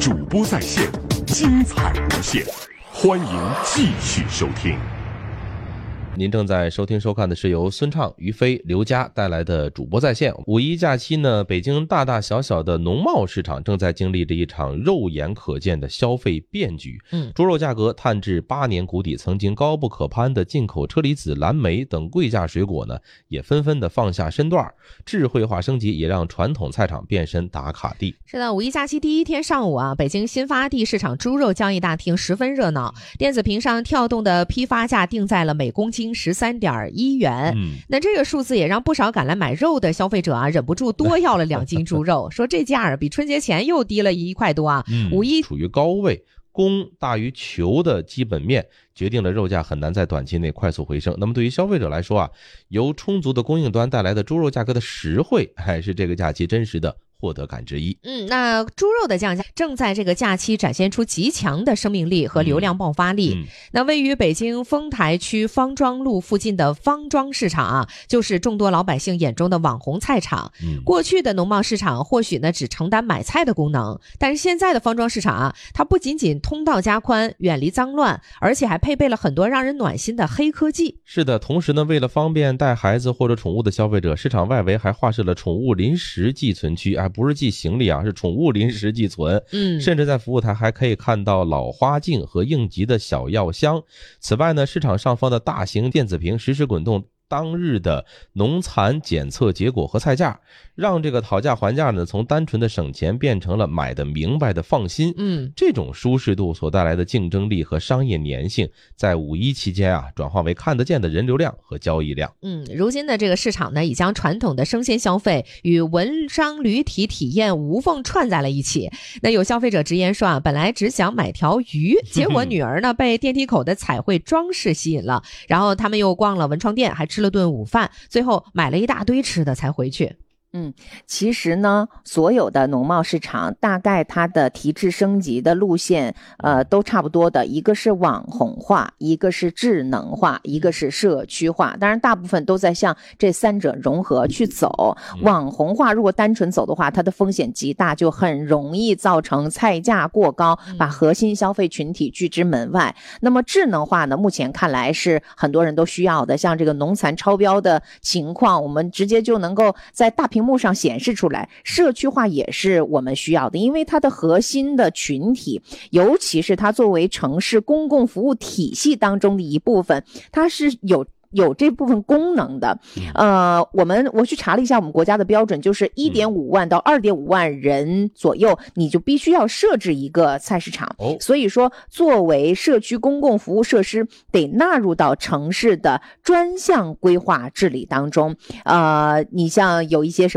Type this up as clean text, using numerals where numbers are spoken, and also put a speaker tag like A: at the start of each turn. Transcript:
A: 主播在线，精彩无限，欢迎继续收听。
B: 您正在收听收看的是由孙畅、于飞、刘佳带来的主播在线。五一假期呢，北京大大小小的农贸市场正在经历着一场肉眼可见的消费变局。猪肉价格探至8年谷底，曾经高不可攀的进口车厘子、蓝莓等贵价水果呢，也纷纷的放下身段。智慧化升级也让传统菜场变身打卡地。
C: 是的，五一假期第一天上午啊，北京新发地市场猪肉交易大厅十分热闹，电子屏上跳动的批发价定在了每公斤13.1元。那这个数字也让不少赶来买肉的消费者啊，忍不住多要了2斤猪肉，说这价比春节前又低了1块多啊。五一
B: 处于高位，供大于求的基本面决定了肉价很难在短期内快速回升。那么对于消费者来说啊，由充足的供应端带来的猪肉价格的实惠，还是这个假期真实的获得感之一。
C: 那猪肉的降价正在这个假期展现出极强的生命力和流量爆发力。那位于北京丰台区方庄路附近的方庄市场啊，就是众多老百姓眼中的网红菜场。过去的农贸市场或许呢只承担买菜的功能，但是现在的方庄市场啊，它不仅仅通道加宽，远离脏乱，而且还配备了很多让人暖心的黑科技。
B: 是的，同时呢，为了方便带孩子或者宠物的消费者，市场外围还划设了宠物临时寄存区，不是寄行李啊，是宠物临时寄存。甚至在服务台还可以看到老花镜和应急的小药箱。此外呢，市场上方的大型电子屏实时滚动当日的农残检测结果和菜价，让这个讨价还价呢，从单纯的省钱变成了买的明白的放心。这种舒适度所带来的竞争力和商业粘性，在五一期间啊，转化为看得见的人流量和交易量。
C: 如今的这个市场呢，已将传统的生鲜消费与文商旅体体验无缝串在了一起。那有消费者直言说啊，本来只想买条鱼，结果女儿呢被电梯口的彩绘装饰吸引了，然后他们又逛了文创店，还吃了顿午饭，最后买了一大堆吃的才回去。
D: 其实呢，所有的农贸市场大概它的提质升级的路线都差不多的，一个是网红化，一个是智能化，一个是社区化，当然大部分都在向这三者融合去走。网红化如果单纯走的话，它的风险极大，就很容易造成菜价过高，把核心消费群体拒之门外。那么智能化呢，目前看来是很多人都需要的，像这个农残超标的情况，我们直接就能够在大屏幕上显示出来。社区化也是我们需要的，因为它的核心的群体，尤其是它作为城市公共服务体系当中的一部分，它是有这部分功能的。我去查了一下我们国家的标准，就是1.5万到2.5万人左右，你就必须要设置一个菜市场。所以说作为社区公共服务设施，得纳入到城市的专项规划治理当中。你像有一些什么